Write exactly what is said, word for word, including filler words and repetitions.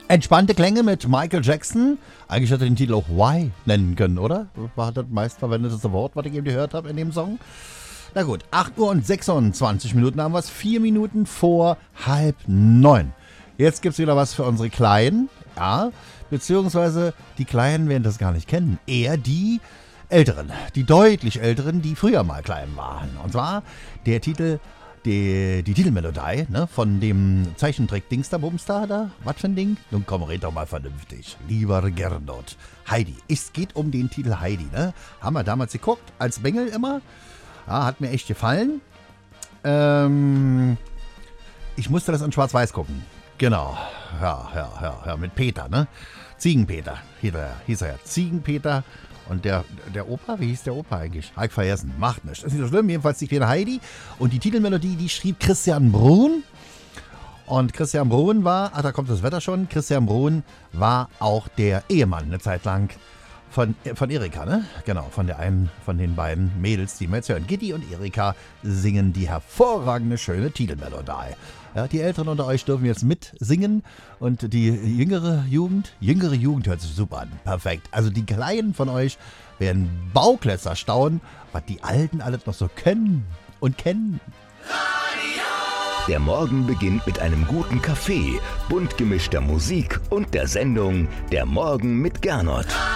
Entspannte Klänge mit Michael Jackson. Eigentlich hätte er den Titel auch Why nennen können, oder? War das meistverwendete Wort, was ich eben gehört habe in dem Song. Na gut, acht Uhr und sechsundzwanzig Minuten haben wir es. Vier Minuten vor halb neun. Jetzt gibt es wieder was für unsere Kleinen. Ja, beziehungsweise die Kleinen werden das gar nicht kennen. Eher die Älteren, die deutlich Älteren, die früher mal klein waren. Und zwar der Titel, die, die Titelmelodie, ne, von dem Zeichentrick-Dingster, Bumster da. Was für ein Ding? Nun komm, red doch mal vernünftig. Lieber Gernot. Heidi. Es geht um den Titel Heidi, ne? Haben wir damals geguckt, als Bengel immer. Ja, hat mir echt gefallen. Ähm, ich musste das in Schwarz-Weiß gucken. Genau. Ja, ja, ja, ja, mit Peter, ne? Ziegenpeter hieß er, hieß er ja. Ziegenpeter. Und der, der Opa, wie hieß der Opa eigentlich? Hab ich vergessen. Macht nichts. Ist nicht so schlimm. Jedenfalls die kleine Heidi. Und die Titelmelodie, die schrieb Christian Bruhn. Und Christian Bruhn war, ach, da kommt das Wetter schon. Christian Bruhn war auch der Ehemann eine Zeit lang von, von Erika, ne? Genau, von der einen von den beiden Mädels, die wir jetzt hören. Gitti und Erika singen die hervorragende, schöne Titelmelodie. Ja, die Älteren unter euch dürfen jetzt mitsingen und die jüngere Jugend, jüngere Jugend hört sich super an. Perfekt. Also die Kleinen von euch werden Bauklötzer staunen, was die Alten alles noch so können und kennen. Der Morgen beginnt mit einem guten Kaffee, bunt gemischter Musik und der Sendung Der Morgen mit Gernot.